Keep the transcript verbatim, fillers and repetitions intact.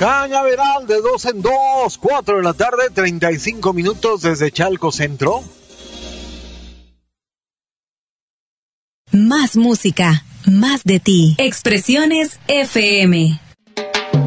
Cañaveral de dos en dos, cuatro de la tarde, treinta y cinco minutos desde Chalco Centro. Más música, más de ti. Expresiones F M.